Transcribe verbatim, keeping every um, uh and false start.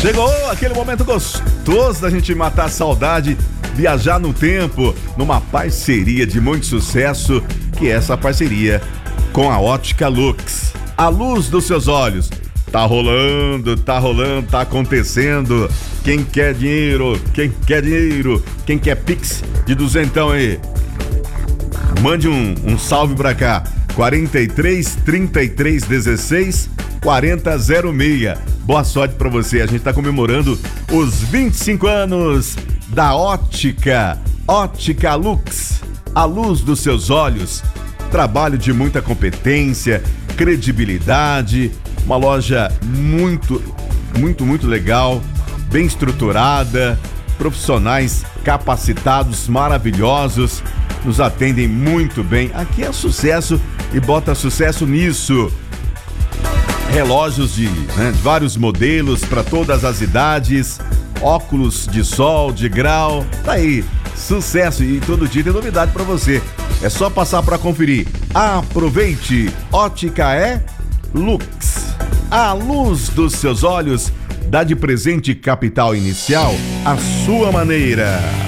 Chegou aquele momento gostoso da gente matar a saudade, viajar no tempo, numa parceria de muito sucesso, que é essa parceria com a Ótica Lux. A luz dos seus olhos. Tá rolando, tá rolando, tá acontecendo. Quem quer dinheiro, quem quer dinheiro, quem quer Pix de duzentão aí, mande um, um salve pra cá. quarenta e três, trinta e três, dezesseis, quarenta, zero seis. Boa sorte pra você. A gente tá comemorando os vinte e cinco anos da Ótica. Ótica Lux. A luz dos seus olhos. Trabalho de muita competência, credibilidade. Uma loja muito, muito, muito legal. Bem estruturada. Profissionais capacitados, maravilhosos. Nos atendem muito bem. Aqui é sucesso e bota sucesso nisso. Relógios de, né, de vários modelos para todas as idades, óculos de sol, de grau, tá aí, sucesso, e todo dia tem novidade para você. É só passar para conferir. Aproveite, Ótica é Lux. A luz dos seus olhos dá de presente capital inicial à sua maneira.